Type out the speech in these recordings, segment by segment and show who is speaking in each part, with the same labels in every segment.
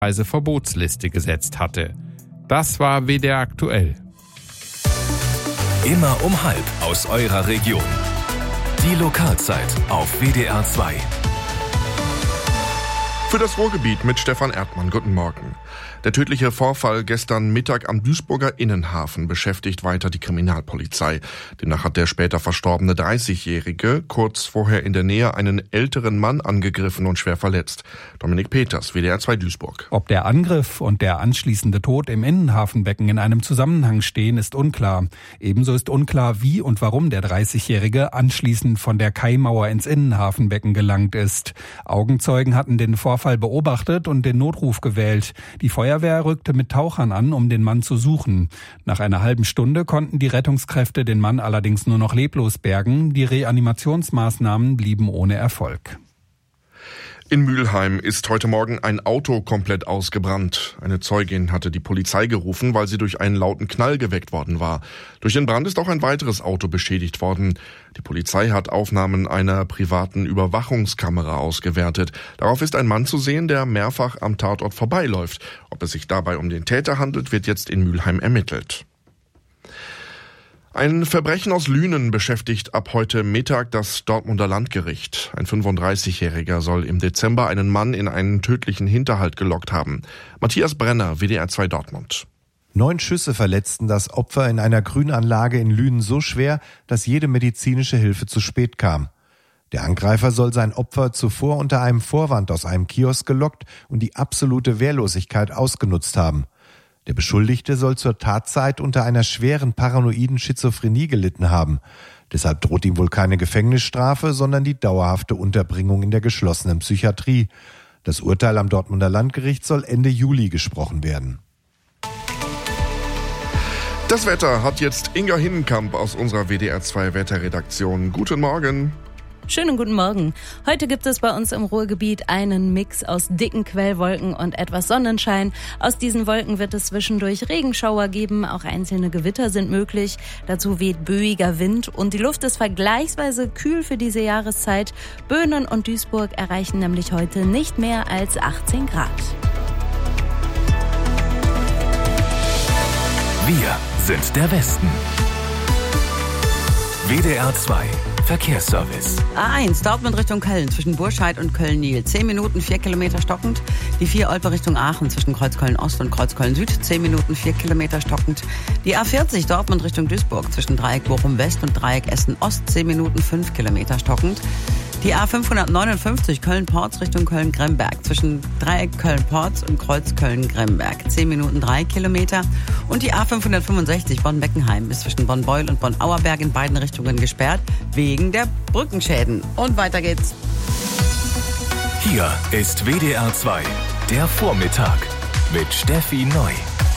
Speaker 1: Reiseverbotsliste gesetzt hatte. Das war WDR aktuell.
Speaker 2: Immer um 12:30 aus eurer Region. Die Lokalzeit auf WDR 2.
Speaker 3: Für das Ruhrgebiet mit Stefan Erdmann. Guten Morgen. Der tödliche Vorfall gestern Mittag am Duisburger Innenhafen beschäftigt weiter die Kriminalpolizei. Demnach hat der später verstorbene 30-Jährige kurz vorher in der Nähe einen älteren Mann angegriffen und schwer verletzt. Dominik Peters, WDR 2 Duisburg.
Speaker 4: Ob der Angriff und der anschließende Tod im Innenhafenbecken in einem Zusammenhang stehen, ist unklar. Ebenso ist unklar, wie und warum der 30-Jährige anschließend von der Kaimauer ins Innenhafenbecken gelangt ist. Augenzeugen hatten den Vorfall beobachtet und den Notruf gewählt. Die Feuerwehr rückte mit Tauchern an, um den Mann zu suchen. Nach einer halben Stunde konnten die Rettungskräfte den Mann allerdings nur noch leblos bergen. Die Reanimationsmaßnahmen blieben ohne Erfolg.
Speaker 3: In Mülheim ist heute Morgen ein Auto komplett ausgebrannt. Eine Zeugin hatte die Polizei gerufen, weil sie durch einen lauten Knall geweckt worden war. Durch den Brand ist auch ein weiteres Auto beschädigt worden. Die Polizei hat Aufnahmen einer privaten Überwachungskamera ausgewertet. Darauf ist ein Mann zu sehen, der mehrfach am Tatort vorbeiläuft. Ob es sich dabei um den Täter handelt, wird jetzt in Mülheim ermittelt. Ein Verbrechen aus Lünen beschäftigt ab heute Mittag das Dortmunder Landgericht. Ein 35-Jähriger soll im Dezember einen Mann in einen tödlichen Hinterhalt gelockt haben. Matthias Brenner, WDR 2 Dortmund.
Speaker 5: 9 Schüsse verletzten das Opfer in einer Grünanlage in Lünen so schwer, dass jede medizinische Hilfe zu spät kam. Der Angreifer soll sein Opfer zuvor unter einem Vorwand aus einem Kiosk gelockt und die absolute Wehrlosigkeit ausgenutzt haben. Der Beschuldigte soll zur Tatzeit unter einer schweren paranoiden Schizophrenie gelitten haben. Deshalb droht ihm wohl keine Gefängnisstrafe, sondern die dauerhafte Unterbringung in der geschlossenen Psychiatrie. Das Urteil am Dortmunder Landgericht soll Ende Juli gesprochen werden.
Speaker 3: Das Wetter hat jetzt Inga Hinnenkamp aus unserer WDR 2 Wetterredaktion. Guten Morgen.
Speaker 6: Schönen guten Morgen. Heute gibt es bei uns im Ruhrgebiet einen Mix aus dicken Quellwolken und etwas Sonnenschein. Aus diesen Wolken wird es zwischendurch Regenschauer geben, auch einzelne Gewitter sind möglich. Dazu weht böiger Wind und die Luft ist vergleichsweise kühl für diese Jahreszeit. Böhnen und Duisburg erreichen nämlich heute nicht mehr als 18 Grad.
Speaker 2: Wir sind der Westen. WDR 2 Verkehrsservice.
Speaker 7: A1 Dortmund Richtung Köln zwischen Burscheid und Köln-Niel. 10 Minuten, 4 Kilometer stockend. Die 4 Olpe Richtung Aachen zwischen Kreuzköln-Ost und Kreuzköln-Süd. 10 Minuten, 4 Kilometer stockend. Die A40 Dortmund Richtung Duisburg zwischen Dreieck Bochum-West und Dreieck Essen-Ost. 10 Minuten, 5 Kilometer stockend. Die A559 Köln-Porz Richtung Köln-Gremberg zwischen Dreieck Köln-Porz und Kreuz Köln-Gremberg. 10 Minuten, 3 Kilometer. Und die A565 Bonn-Beckenheim ist zwischen Bonn-Beul und Bonn-Auerberg in beiden Richtungen gesperrt, wegen der Brückenschäden. Und weiter geht's.
Speaker 2: Hier ist WDR 2, der Vormittag mit Steffi Neu.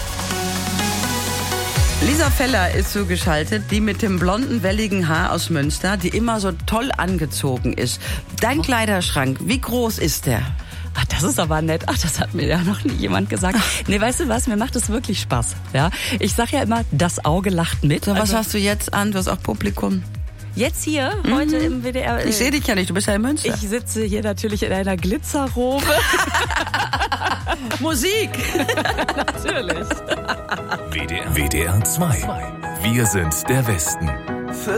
Speaker 7: Lisa Feller ist zugeschaltet, die mit dem blonden, welligen Haar aus Münster, die immer so toll angezogen ist. Dein Kleiderschrank, wie groß ist der?
Speaker 8: Ach, das ist aber nett. Ach, das hat mir ja noch nie jemand gesagt. Nee, weißt du was? Mir macht es wirklich Spaß. Ja? Ich sag ja immer, das Auge lacht mit.
Speaker 7: So, was hast du jetzt an? Du hast auch Publikum.
Speaker 8: Jetzt hier, heute im WDR.
Speaker 7: Ich sehe dich ja nicht, du bist ja in Münster.
Speaker 8: Ich sitze hier natürlich in einer Glitzerrobe.
Speaker 7: Musik!
Speaker 8: Natürlich.
Speaker 2: WDR 2. Wir sind der Westen.